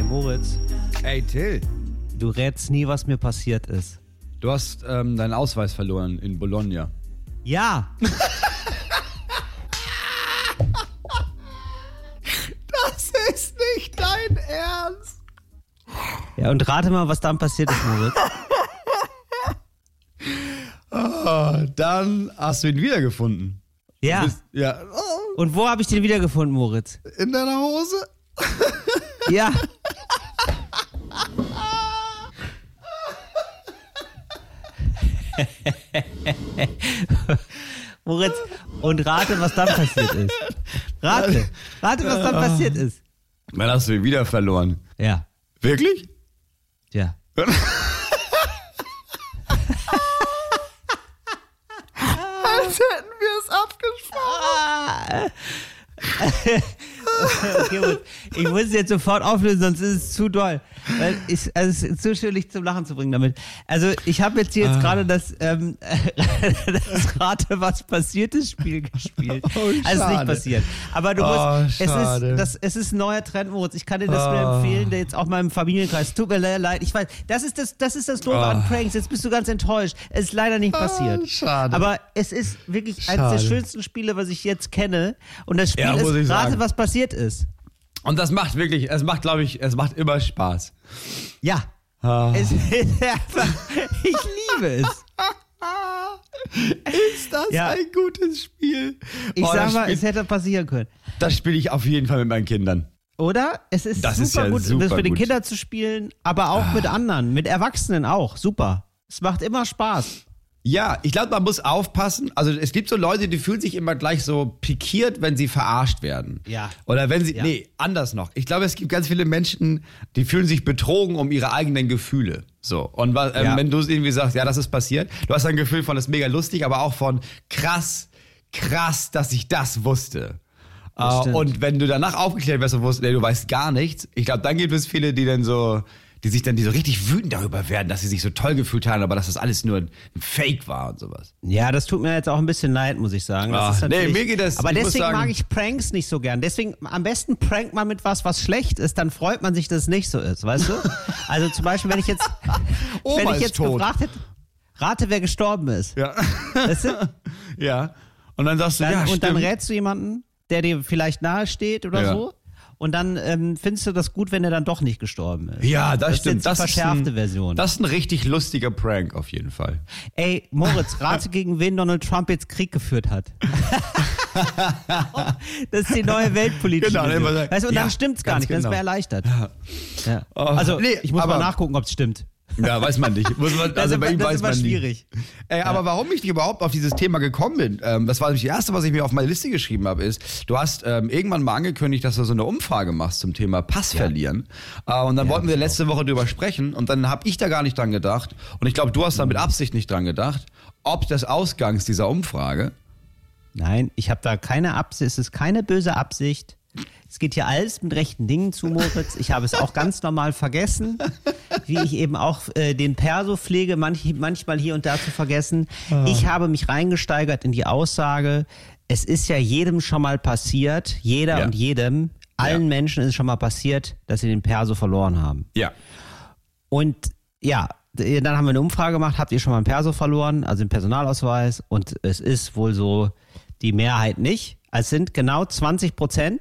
Moritz, Ey, Till, du rätst nie, was mir passiert ist. du hast deinen Ausweis verloren in Bologna. Ja, Das ist nicht dein Ernst. ja, und rate mal, was dann passiert ist, Moritz. Dann hast du ihn wiedergefunden. Ja, Ja. und wo habe ich den wiedergefunden, Moritz? In deiner Hose? Ja. Moritz, und rate, was dann passiert ist. Rate, was dann passiert ist. Dann hast du ihn wieder verloren. Ja, Wirklich? ja. Als hätten wir es abgesprochen. Okay, gut. Ich muss es jetzt sofort auflösen, sonst ist es zu doll. Weil es ist zu schwierig zum Lachen zu bringen damit. Also ich habe jetzt hier gerade das Rate, was passiert ist Spiel gespielt. Oh, also es ist nicht passiert. Aber du musst, schade. es ist ein neuer Trend, Moritz. Ich kann dir das nur empfehlen, der jetzt auch mal im Familienkreis. Tut mir leid. Ich weiß, das ist das Doofe an Pranks. Jetzt bist du ganz enttäuscht. Es ist leider nicht passiert. Schade. Aber es ist wirklich eines der schönsten Spiele, was ich jetzt kenne. Und das Spiel Ja, muss ich ist, rate, sagen. was passiert ist. Und das macht wirklich, es macht immer Spaß. Ja. Es ist einfach, ich liebe es. Ist das Ja. ein gutes Spiel? Ich sag mal, das es hätte passieren können. das spiele ich auf jeden Fall mit meinen Kindern. Oder? Es ist Das super ist ja gut, super das für die gut. Kinder zu spielen, aber auch mit anderen, mit Erwachsenen auch. Super. Es macht immer Spaß. Ja, ich glaube, man muss aufpassen. Also es gibt so Leute, die fühlen sich immer gleich so pikiert, wenn sie verarscht werden. Ja. Oder wenn sie, Ja. nee, anders noch. Ich glaube, es gibt ganz viele Menschen, die fühlen sich betrogen um ihre eigenen Gefühle. So. Und Ja. wenn du irgendwie sagst, ja, das ist passiert, du hast ein Gefühl von, das ist mega lustig, aber auch von krass, dass ich das wusste. stimmt. Und wenn du danach aufgeklärt wirst und wusstest, nee, du weißt gar nichts, ich glaube, dann gibt es viele, die so richtig wütend darüber werden, dass sie sich so toll gefühlt haben, aber dass das alles nur ein Fake war und sowas. Ja, das tut mir jetzt auch ein bisschen leid, muss ich sagen. Das ist nee, natürlich- mir geht das, Aber ich muss deswegen sagen- mag ich Pranks nicht so gern. Deswegen am besten prankt man mit was schlecht ist, dann freut man sich, dass es nicht so ist, weißt du? Also zum Beispiel, wenn ich jetzt tot. gefragt hätte, rate, wer gestorben ist. Ja. Weißt du? Ja. Und dann sagst du, ja, Und dann stimmt. rätst du jemanden, der dir vielleicht nahe steht oder Ja. so. Und dann findest du das gut, wenn er dann doch nicht gestorben ist. Ja, das stimmt. Ist jetzt die verschärfte Version. Das ist ein richtig lustiger Prank auf jeden Fall. Ey, Moritz, rate, gegen wen Donald Trump jetzt Krieg geführt hat. Das ist die neue weltpolitische Genau, Version. immer sagen, Weißt du, und ja, dann stimmt's gar ganz nicht, dann ist genau. man erleichtert. Ja. Also, Nee, ich muss aber- mal nachgucken, ob es stimmt. Ja, weiß man nicht. Also bei ihm das weiß ist immer man nicht. schwierig. Aber warum ich überhaupt auf dieses Thema gekommen bin, das war nämlich das Erste, was ich mir auf meine Liste geschrieben habe, ist, du hast irgendwann mal angekündigt, dass du so eine Umfrage machst zum Thema Pass verlieren. Und dann wollten wir letzte Woche drüber sprechen und dann habe ich da gar nicht dran gedacht und ich glaube, du hast da mit Absicht nicht dran gedacht, ob des Ausgangs dieser Umfrage. Nein, ich habe da keine Absicht, es ist keine böse Absicht. Es geht hier alles mit rechten Dingen zu, Moritz. Ich habe es auch ganz normal vergessen, wie ich eben auch den Perso pflege, manchmal hier und da zu vergessen. Ich habe mich reingesteigert in die Aussage, es ist ja jedem schon mal passiert, jeder Ja. und jedem, allen Menschen ist es schon mal passiert, dass sie den Perso verloren haben. Ja. Und ja, dann haben wir eine Umfrage gemacht, habt ihr schon mal einen Perso verloren, also den Personalausweis? Und es ist wohl so, die Mehrheit nicht. Es sind genau 20%,